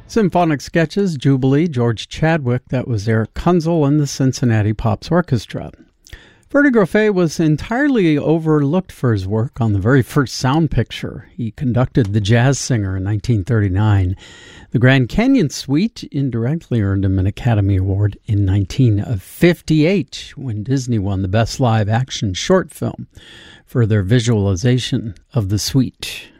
Symphonic Sketches, Jubilee, George Chadwick, that was Eric Kunzel and the Cincinnati Pops Orchestra. Verdi Grofé was entirely overlooked for his work on the very first sound picture. He conducted The Jazz Singer in 1939. The Grand Canyon Suite indirectly earned him an Academy Award in 1958 when Disney won the Best Live Action Short Film for their visualization of the suite.